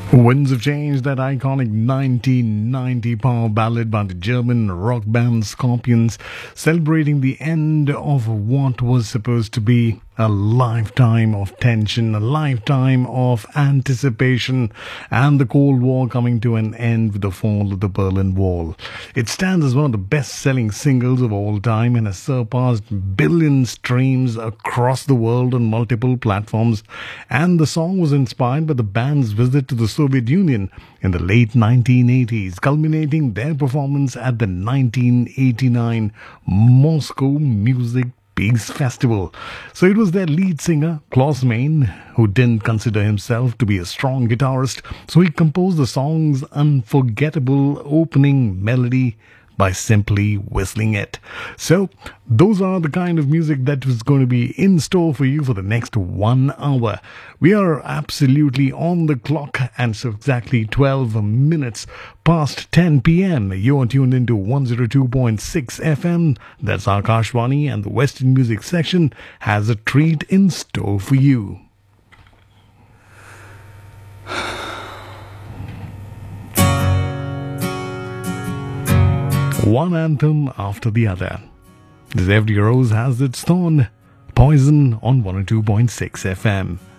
Winds of Change, that iconic 1990 power ballad by the German rock band Scorpions, celebrating the end of what was supposed to be a lifetime of tension, a lifetime of anticipation, and the Cold War coming to an end with the fall of the Berlin Wall. It stands as one of the best-selling singles of all time and has surpassed billion streams across the world on multiple platforms. And the song was inspired by the band's visit to the Soviet Union in the late 1980s, culminating their performance at the 1989 Moscow Music Peace Festival. So it was their lead singer, Klaus Meine, who didn't consider himself to be a strong guitarist, so he composed the song's unforgettable opening melody by simply whistling it. So those are the kind of music that was going to be in store for you for the next 1 hour. We are absolutely on the clock, and so exactly 12 minutes past 10 p.m. You are tuned into 102.6 FM. That's Akashvani, and the Western Music section has a treat in store for you. One anthem after the other. As every rose has its thorn. Poison on 102.6 FM.